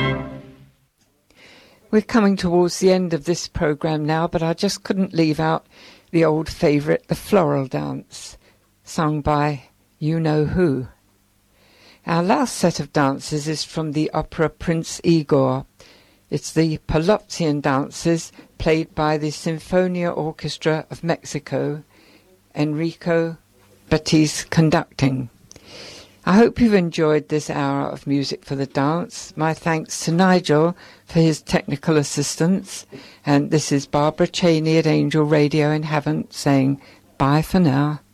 We're coming towards the end of this programme now, but I just couldn't leave out the old favourite, the Floral Dance, sung by You Know Who. Our last set of dances is from the opera Prince Igor. It's the Polotzian dances played by the Sinfonia Orchestra of Mexico, Enrico Batiste conducting. I hope you've enjoyed this hour of music for the dance. My thanks to Nigel for his technical assistance. And this is Barbara Cheney at Angel Radio in Heaven saying bye for now.